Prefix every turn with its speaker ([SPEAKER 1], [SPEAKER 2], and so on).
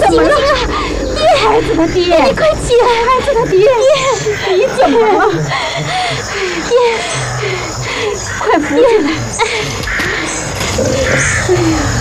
[SPEAKER 1] 怎么了？爹，孩子的爹，你快起来！孩子的爹，爹，你怎么了？爹，快扶起来！哎呀！